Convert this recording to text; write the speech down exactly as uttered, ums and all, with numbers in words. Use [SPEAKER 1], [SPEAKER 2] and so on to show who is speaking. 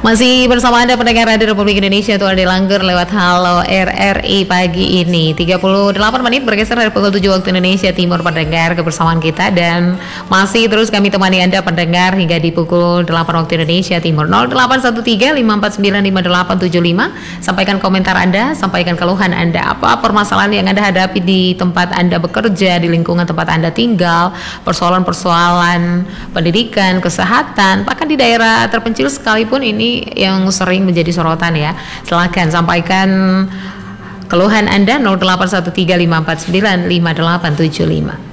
[SPEAKER 1] Masih bersama Anda pendengar Radio Republik Indonesia, Tuh Ade Langgur lewat Halo R R I pagi ini tiga puluh delapan menit bergeser dari pukul tujuh waktu Indonesia Timur pendengar kebersamaan kita, dan masih terus kami temani Anda pendengar hingga di pukul delapan waktu Indonesia Timur. Nol delapan satu tiga lima empat sembilan lima delapan tujuh lima. Sampaikan komentar Anda, sampaikan keluhan Anda, apa permasalahan yang Anda hadapi di tempat Anda bekerja, di lingkungan tempat Anda tinggal, persoalan-persoalan pendidikan, kesehatan, bahkan di daerah terpencil sekalipun ini yang sering menjadi sorotan ya. Silakan sampaikan keluhan Anda nol delapan satu tiga lima empat sembilan lima delapan tujuh lima.